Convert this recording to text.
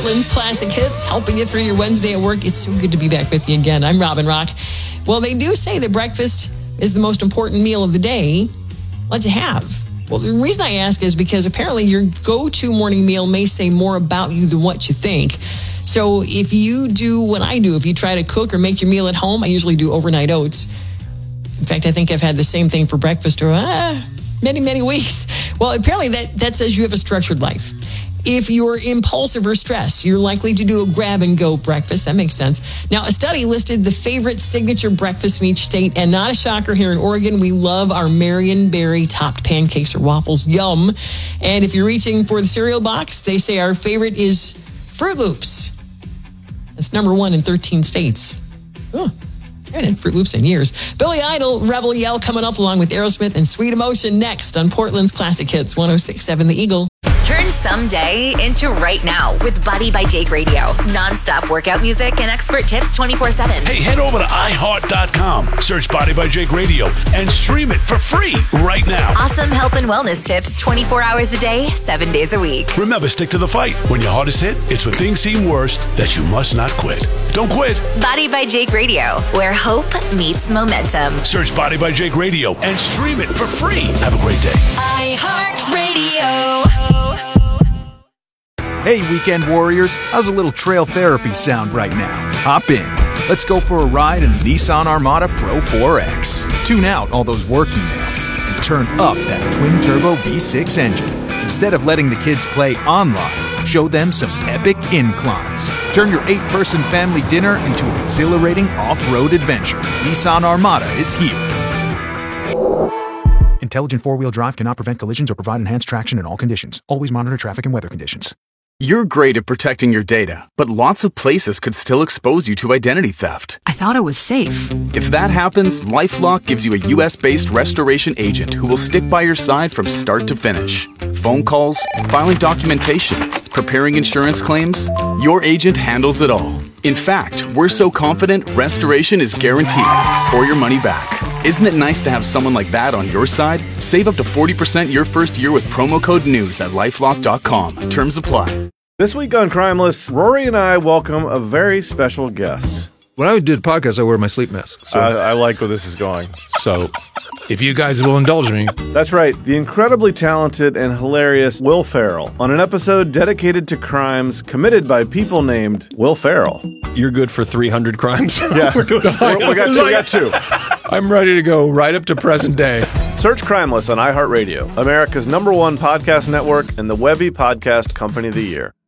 Portland's classic hits, helping you through your Wednesday at work. It's so good to be back with you again. I'm Robin Rock. Well, they do say that breakfast is the most important meal of the day. Let's have. Well, the reason I ask is because apparently your go-to morning meal may say more about you than what you think. So if you do what I do, if you try to cook or make your meal at home, I usually do overnight oats. In fact, I think I've had the same thing for breakfast for many weeks. Well, apparently that says you have a structured life. If you're impulsive or stressed, you're likely to do a grab-and-go breakfast. That makes sense. Now, a study listed the favorite signature breakfast in each state, and not a shocker here in Oregon, we love our Marion Berry topped pancakes or waffles. Yum. And if you're reaching for the cereal box, they say our favorite is Fruit Loops. That's number 1 in 13 states. Oh, I haven't had Fruit Loops in years. Billy Idol, Rebel Yell coming up along with Aerosmith and Sweet Emotion next on Portland's Classic Hits 106.7 The Eagle. Turn someday into right now with Body by Jake Radio. Non-stop workout music and expert tips 24/7. Hey, head over to iHeart.com, search Body by Jake Radio, and stream it for free right now. Awesome health and wellness tips 24 hours a day, 7 days a week. Remember, stick to the fight. When your hardest hit, it's when things seem worst that you must not quit. Don't quit. Body by Jake Radio, where hope meets momentum. Search Body by Jake Radio and stream it for free. Have a great day. iHeart Radio. Hey, weekend warriors, how's a little trail therapy sound right now? Hop in. Let's go for a ride in the Nissan Armada Pro 4X. Tune out all those work emails and turn up that twin-turbo V6 engine. Instead of letting the kids play online, show them some epic inclines. Turn your 8-person family dinner into an exhilarating off-road adventure. Nissan Armada is here. Intelligent four-wheel drive cannot prevent collisions or provide enhanced traction in all conditions. Always monitor traffic and weather conditions. You're great at protecting your data, but lots of places could still expose you to identity theft. I thought it was safe. If that happens, LifeLock gives you a U.S.-based restoration agent who will stick by your side from start to finish. Phone calls, filing documentation, preparing insurance claims, your agent handles it all. In fact, we're so confident restoration is guaranteed or your money back. Isn't it nice to have someone like that on your side? Save up to 40% your first year with promo code NEWS at LifeLock.com. Terms apply. This week on Crimeless, Rory and I welcome a very special guest. When I do the podcast, I wear my sleep mask. So, I like where this is going. So, if you guys will indulge me. That's right, the incredibly talented and hilarious Will Ferrell on an episode dedicated to crimes committed by people named Will Ferrell. You're good for 300 crimes? Yeah, we got two. I'm ready to go right up to present day. Search Crimeless on iHeartRadio, America's #1 podcast network and the Webby Podcast Company of the Year.